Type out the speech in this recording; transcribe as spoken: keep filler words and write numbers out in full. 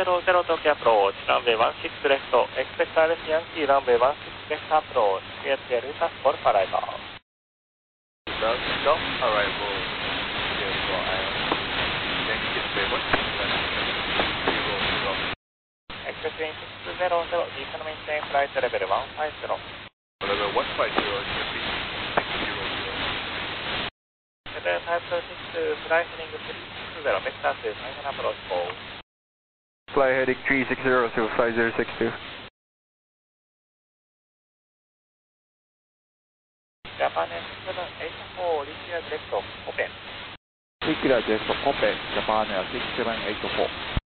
zero zero Tokyo approach, runway one six left, expect R S Yankee, runway one six left approach, clear to Airlita for arrival. Stop, arrival, clear for Ion, Yankee one six left, zero zero. Expect wind six zero zero, descend maintain flight level one five zero. Level one five zero, should be six zero zero. Level five zero six, flight heading three six zero, vector to final approach four. Fly heading three six zero to five zero six two. Japan seven eight four, Liquid Direct, open. Liquid Direct, open, Japan Air six seven eight four.